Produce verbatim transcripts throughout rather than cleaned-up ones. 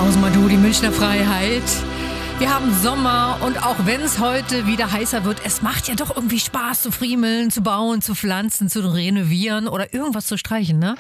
Ausmadu, die Münchner Freiheit. Wir haben Sommer und auch wenn es heute wieder heißer wird, es macht ja doch irgendwie Spaß zu friemeln, zu bauen, zu pflanzen, zu renovieren oder irgendwas zu streichen, ne?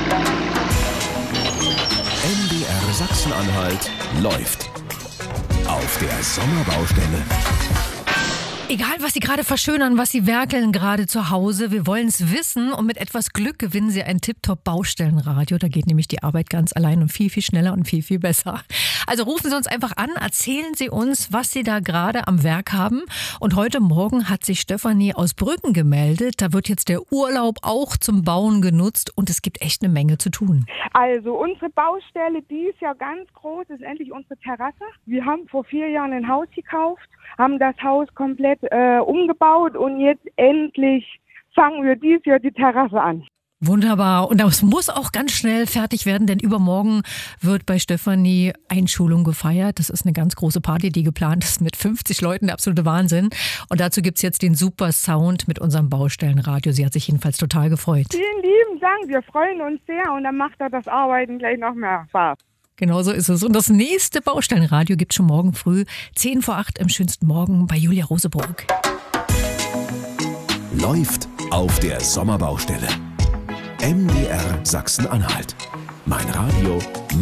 M D R Sachsen-Anhalt läuft auf der Sommerbaustelle. Egal, was Sie gerade verschönern, was Sie werkeln gerade zu Hause, wir wollen es wissen und mit etwas Glück gewinnen Sie ein Tip-Top-Baustellenradio. Da geht nämlich die Arbeit ganz allein und viel, viel schneller und viel, viel besser. Also rufen Sie uns einfach an, erzählen Sie uns, was Sie da gerade am Werk haben. Und heute Morgen hat sich Stefanie aus Brüggen gemeldet. Da wird jetzt der Urlaub auch zum Bauen genutzt und es gibt echt eine Menge zu tun. Also unsere Baustelle, die ist ja ganz groß, ist endlich unsere Terrasse. Wir haben vor vier Jahren ein Haus gekauft, haben das Haus komplett äh, umgebaut und jetzt endlich fangen wir dieses Jahr die Terrasse an. Wunderbar. Und das muss auch ganz schnell fertig werden, denn übermorgen wird bei Stefanie Einschulung gefeiert. Das ist eine ganz große Party, die geplant ist mit fünfzig Leuten, der absolute Wahnsinn. Und dazu gibt's jetzt den super Sound mit unserem Baustellenradio. Sie hat sich jedenfalls total gefreut. Vielen lieben Dank, wir freuen uns sehr und dann macht da das Arbeiten gleich noch mehr Spaß. Genau so ist es. Und das nächste Baustellenradio gibt's schon morgen früh, zehn vor acht im schönsten Morgen bei Julia Roseburg. Läuft auf der Sommerbaustelle. M D R Sachsen-Anhalt. Mein Radio.